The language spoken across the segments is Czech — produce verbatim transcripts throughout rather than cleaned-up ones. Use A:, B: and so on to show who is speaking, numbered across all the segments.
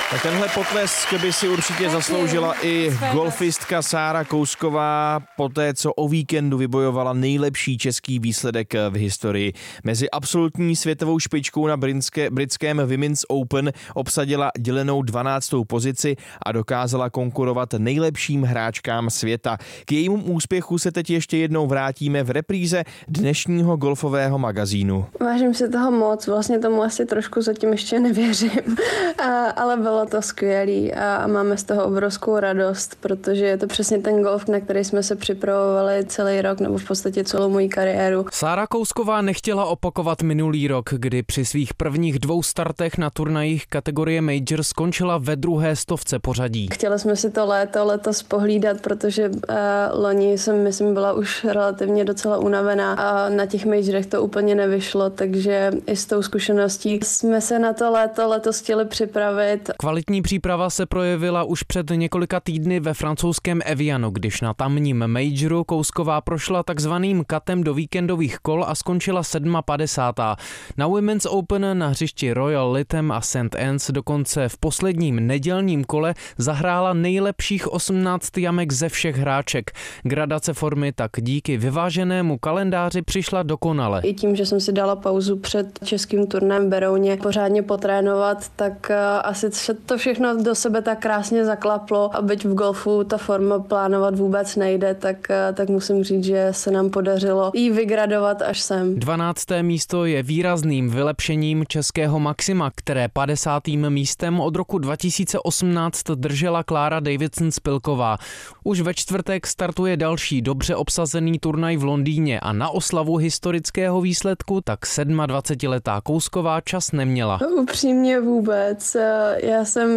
A: Tak tenhle potlesk by si určitě zasloužila i golfistka Sára Kousková poté, co o víkendu vybojovala nejlepší český výsledek v historii. Mezi absolutní světovou špičkou na britské, britském Women's Open obsadila dělenou dvanáctou pozici a dokázala konkurovat nejlepším hráčkám světa. K jejímu úspěchu se teď ještě jednou vrátíme v repríze dnešního golfového magazínu.
B: Vážím si toho moc, vlastně tomu asi trošku zatím ještě nevěřím, a, ale bylo to skvělý a máme z toho obrovskou radost, protože je to přesně ten golf, na který jsme se připravovali celý rok nebo v podstatě celou moji kariéru.
C: Sára Kousková nechtěla opakovat minulý rok, kdy při svých prvních dvou startech na turnajích kategorie Major skončila ve druhé stovce pořadí.
B: Chtěli jsme si to léto letos pohlídat, protože uh, loni jsem, myslím, byla už relativně docela unavená a na těch majorech to úplně nevyšlo, takže i s tou zkušeností jsme se na to léto letos chtěli připravit.
C: Kvalitní příprava se projevila už před několika týdny ve francouzském Evianu, když na tamním majoru Kousková prošla takzvaným katem do víkendových kol a skončila padesátá sedmá Na Women's Open na hřišti Royal Lytham a Saint Anne's dokonce v posledním nedělním kole zahrála nejlepších osmnáct jamek ze všech hráček. Gradace formy tak díky vyváženému kalendáři přišla dokonale.
B: I tím, že jsem si dala pauzu před českým turnajem v Berouně pořádně potrénovat, tak asi to všechno do sebe tak krásně zaklaplo a byť v golfu ta forma plánovat vůbec nejde, tak, tak musím říct, že se nám podařilo jí vygradovat až sem.
C: dvanácté místo je výrazným vylepšením českého maxima, které padesátým místem od roku dva tisíce osmnáct držela Klára Davidson-Spilková. Už ve čtvrtek startuje další dobře obsazený turnaj v Londýně a na oslavu historického výsledku tak dvacetisedmiletá Kousková čas neměla.
B: Upřímně vůbec. Já jsem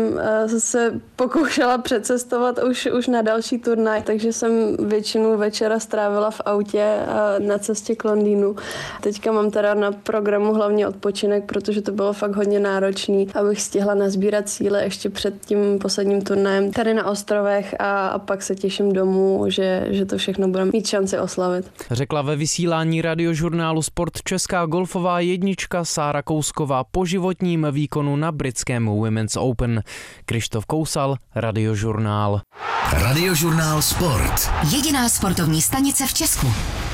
B: se pokoušela přecestovat už, už na další turnaj, takže jsem většinu večera strávila v autě na cestě k Londýnu. Teďka mám teda na programu hlavně odpočinek, protože to bylo fakt hodně náročný, abych stihla nazbírat síly ještě před tím posledním turnajem tady na ostrovech a, a pak se těším domů, že, že to všechno budeme mít šanci oslavit.
C: Řekla ve vysílání radiožurnálu Sport česká golfová jednička Sára Kousková po životním výkonu na britském Women's Open. Krištof Kousal, Radiožurnál.
D: Radiožurnál Sport.
E: Jediná sportovní stanice v Česku.